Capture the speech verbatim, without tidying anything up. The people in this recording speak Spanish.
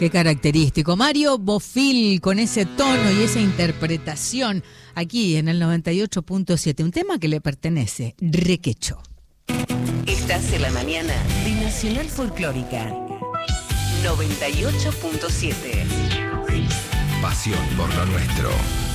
Qué característico. Mario Bofill con ese tono y esa interpretación aquí en el noventa y ocho punto siete. Un tema que le pertenece, Requecho. Estás en la mañana de Nacional Folclórica. noventa y ocho punto siete. Pasión por lo nuestro.